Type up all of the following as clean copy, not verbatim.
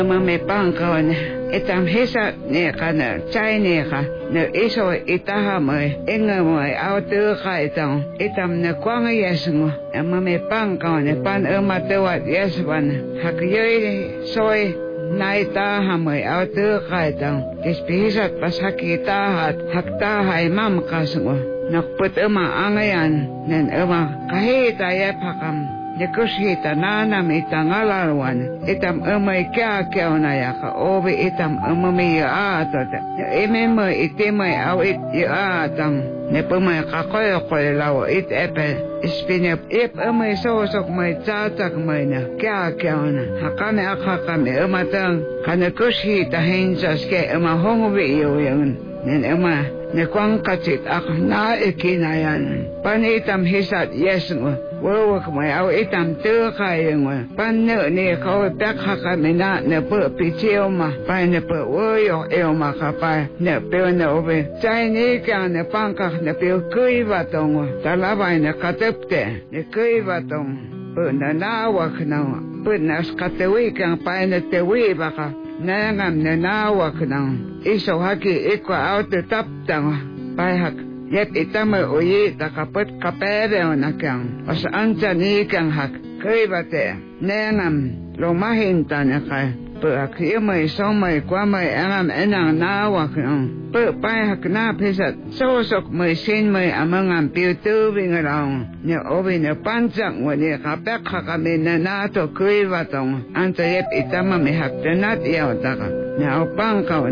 me pankaon etam hesa ne kana chai ne kha ne iso itaha mai enga mai auto kha etam ne kwanga yesungo me pankaon pan te wat yeswan hakye soi naita hamai auto kha despisat pasakita hakta hai mam kasungo nakput angayan nen kahita yapakam Nekushita nana mitangalawan itam kya na yaka obi itam atota itimay awit atam nepumay kakoy law it epe spinep sosok may tsatak may na kya na hakame akakame matang kanekushita hinsas ke hongubi yun nen nekwang kachit na ikinayan panitam hisat yesmo Wawak may itam kayang pan ni ko pekha mina ne pu pichio ma pa ne pu woyo ma ka pa ne pe ne obe chai ni ka ne pangka ne pe kui va tong talaba ne katepte ne kui va tong pu na wak na pu na skatewi ka pa ne te wi ba ka na ngam ne na wak na iso haki ikwa auto tap tang pa hak Yep itama oye takapet kapere onakang as anta ni kang hak kribate nengam lomahinta nakay pe akiyamay somay kwamay angam enang nawakang pe pay hak na pisat sosok may sin may amangam piutubing around niya obi na pansak wani kapek hakami na nato kribatong anta yep itama may hak tanat yaw taka Now pangkaw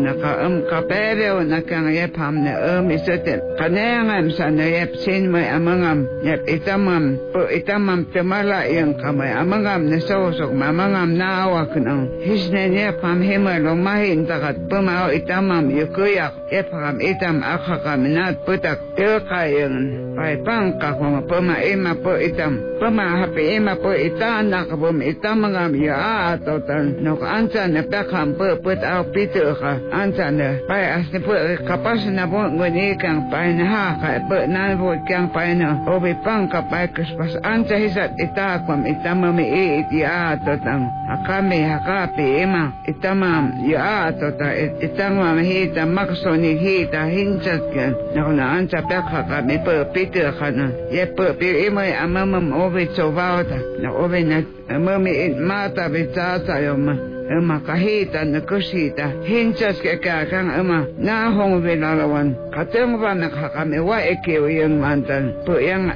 kapere o nakang yepam na isotet kanayangam sa na yepsin may amangam yep itamam po itamam temala yung kamay amangam na sosok mamangam na awak ng hisnen yepam himalo mahin takat pumao itamam yukuyak yepam itam akakam nat putak tilkayon pay pangkaw pumaima po itam pumahapi ima po itanak pum itamangam ya atotan nok ansa na pekam po put Peter ka ansa na pai as ne pu kapas na bo ngoni kang pai na ha ka pe na bo kang pai na obi pang ka pai kuspas ansa hisat ita kwam itama me ya to tang akame hakape ema itama ya to ta itama me hita maksoni hita hinsat kan na ansa pe ka me pe Peter ka na ye pe ema amam obi chovata na obi na mami mata bitata yoma kahita na kusita hinsas ke kakang na hong bilalawan kateng ba nakakame wa ekew yung mantan po yang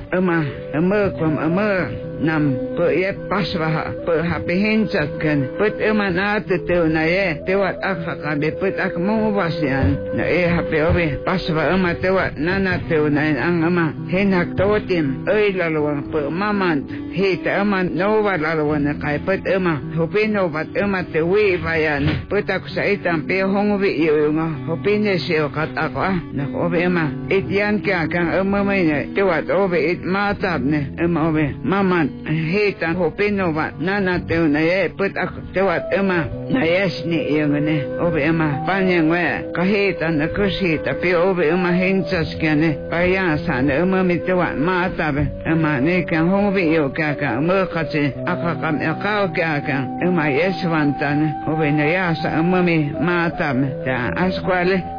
kwam nam po ye paswa po happy hinsas kan put na tutu na ye tewat akakame put ak mubasyan na happy obi paswa tewat nana tew na ang hinak totim lalawang po mamant hita no lalawan na kay put hupino bat Wi bayan putak sa itang pe hongwi yung hopine siyo kat ako nakobe ityan ka kang umamay na tiwat obe it matab ne obe maman hitan hopino ba nanatew na ye putak tiwat na yes ni yung ne obe panyang we kahitan na kusita pe obe hinsas ka ne payasan umami tiwat matab ne kang hongwi yung kaka kasi akakam akaw kaka yeswanta Obe na yasa mami matam ta askwale